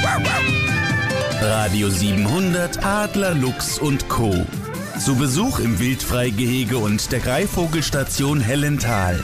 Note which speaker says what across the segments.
Speaker 1: Radio 700 Adler, Luchs und Co. Zu Besuch im Wildfreigehege und der Greifvogelstation Hellental.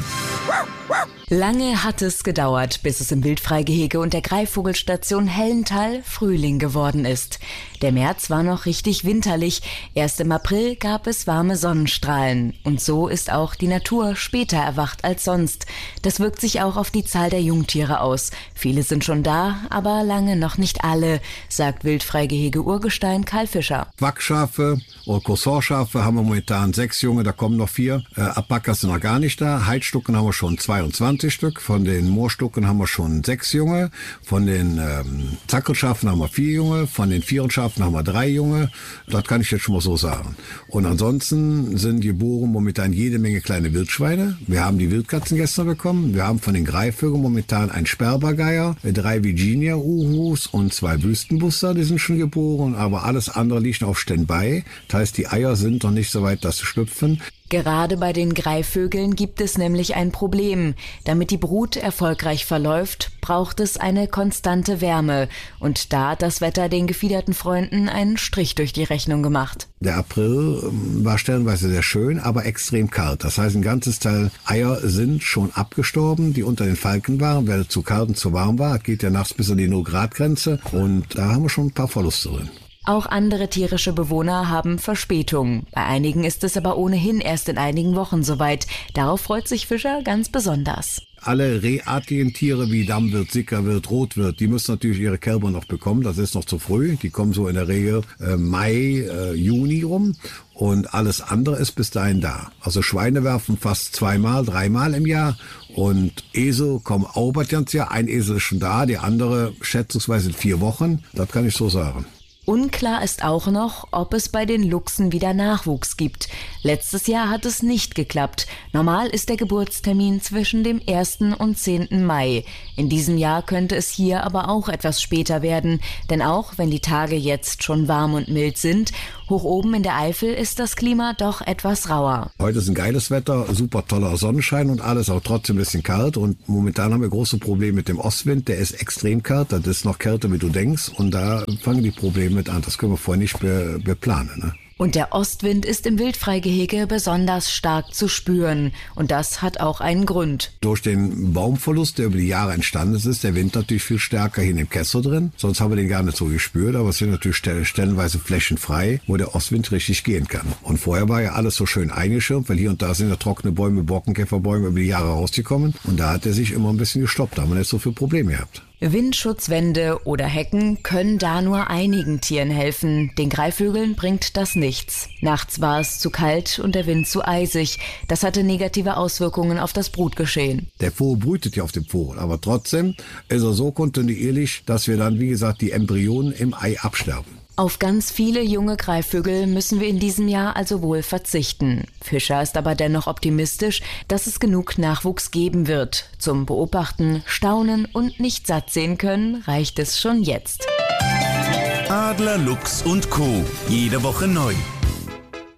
Speaker 2: Lange hat es gedauert, bis es im Wildfreigehege und der Greifvogelstation Hellental Frühling geworden ist. Der März war noch richtig winterlich. Erst im April gab es warme Sonnenstrahlen. Und so ist auch die Natur später erwacht als sonst. Das wirkt sich auch auf die Zahl der Jungtiere aus. Viele sind schon da, aber lange noch nicht alle, sagt Wildfreigehege-Urgestein Karl Fischer.
Speaker 3: Wachschafe oder Coursonschafe haben wir momentan 6 Junge, da kommen noch 4. Alpakas sind noch gar nicht da. Heidstucken haben wir schon 22 Stück. Von den Moorstucken haben wir schon 6 Junge. Von den Zackelschafen haben wir 4 Junge. Von den Vierenschafen haben wir 3 Junge. Das kann ich jetzt schon mal so sagen. Und ansonsten sind geboren momentan jede Menge kleine Wildschweine. Wir haben die Wildkatzen gestern bekommen. Wir haben von den Greifvögeln momentan einen Sperbergeier, 3 Virginia-Uhus und 2 Wüstenbuster, die sind schon geboren. Aber alles andere liegt noch auf Standby. Das heißt, die Eier sind noch nicht so weit, dass sie schlüpfen.
Speaker 2: Gerade bei den Greifvögeln gibt es nämlich ein Problem. Damit die Brut erfolgreich verläuft, braucht es eine konstante Wärme. Und da hat das Wetter den gefiederten Freunden einen Strich durch die Rechnung gemacht.
Speaker 3: Der April war stellenweise sehr schön, aber extrem kalt. Das heißt, ein ganzes Teil Eier sind schon abgestorben, die unter den Falken waren, weil es zu kalt und zu warm war. Es geht ja nachts bis an die 0-Grad-Grenze und da haben wir schon ein paar Verluste drin.
Speaker 2: Auch andere tierische Bewohner haben Verspätung. Bei einigen ist es aber ohnehin erst in einigen Wochen soweit. Darauf freut sich Fischer ganz besonders.
Speaker 3: Alle rehartigen Tiere wie Dammwirt, Sickerwirt, Rotwirt, die müssen natürlich ihre Kälber noch bekommen. Das ist noch zu früh. Die kommen so in der Regel Mai, Juni rum. Und alles andere ist bis dahin da. Also Schweine werfen fast 2-mal, 3-mal im Jahr. Und Esel kommen auch bald ganz Jahr. Ein Esel ist schon da, die andere schätzungsweise in 4 Wochen. Das kann ich so sagen.
Speaker 2: Unklar ist auch noch, ob es bei den Luchsen wieder Nachwuchs gibt. Letztes Jahr hat es nicht geklappt. Normal ist der Geburtstermin zwischen dem 1. und 10. Mai. In diesem Jahr könnte es hier aber auch etwas später werden. Denn auch wenn die Tage jetzt schon warm und mild sind, hoch oben in der Eifel ist das Klima doch etwas rauer.
Speaker 3: Heute ist ein geiles Wetter, super toller Sonnenschein und alles, auch trotzdem ein bisschen kalt. Und momentan haben wir große Probleme mit dem Ostwind. Der ist extrem kalt, das ist noch kälter, wie du denkst. Und da fangen die Probleme mit an. Das können wir vorher nicht beplanen, ne?
Speaker 2: Und der Ostwind ist im Wildfreigehege besonders stark zu spüren. Und das hat auch einen Grund.
Speaker 3: Durch den Baumverlust, der über die Jahre entstanden ist, ist der Wind natürlich viel stärker hier in dem Kessel drin. Sonst haben wir den gar nicht so gespürt. Aber es sind natürlich stellenweise Flächen frei, wo der Ostwind richtig gehen kann. Und vorher war ja alles so schön eingeschirmt, weil hier und da sind ja trockene Bäume, Borkenkäferbäume über die Jahre rausgekommen. Und da hat er sich immer ein bisschen gestoppt. Da haben wir nicht so viele Probleme gehabt.
Speaker 2: Windschutzwände oder Hecken können da nur einigen Tieren helfen. Den Greifvögeln bringt das nichts. Nachts war es zu kalt und der Wind zu eisig. Das hatte negative Auswirkungen auf das Brutgeschehen.
Speaker 3: Der Vogel brütet ja auf dem Vogel, aber trotzdem ist er so kontinuierlich, dass wir dann, wie gesagt, die Embryonen im Ei absterben.
Speaker 2: Auf ganz viele junge Greifvögel müssen wir in diesem Jahr also wohl verzichten. Fischer ist aber dennoch optimistisch, dass es genug Nachwuchs geben wird. Zum Beobachten, Staunen und nicht satt sehen können, reicht es schon jetzt.
Speaker 1: Adler, Luchs und Co. Jede Woche neu.